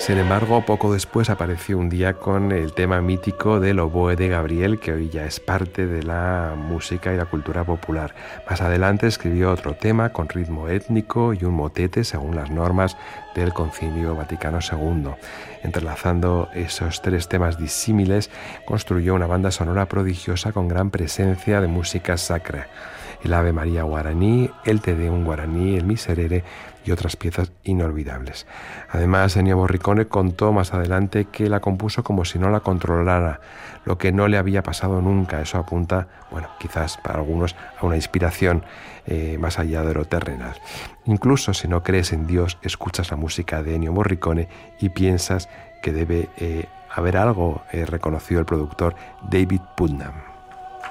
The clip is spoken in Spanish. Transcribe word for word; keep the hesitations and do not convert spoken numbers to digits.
Sin embargo, poco después apareció un día con el tema mítico del oboe de Gabriel, que hoy ya es parte de la música y la cultura popular. Más adelante escribió otro tema con ritmo étnico y un motete según las normas del Concilio Vaticano segundo. Entrelazando esos tres temas disímiles, construyó una banda sonora prodigiosa con gran presencia de música sacra. El Ave María guaraní, el Te Deum guaraní, el Miserere y otras piezas inolvidables. Además, Ennio Morricone contó más adelante que la compuso como si no la controlara, lo que no le había pasado nunca. Eso apunta, bueno, quizás para algunos, a una inspiración eh, más allá de lo terrenal. Incluso si no crees en Dios, escuchas la música de Ennio Morricone y piensas que debe eh, haber algo, eh, reconoció el productor David Putnam.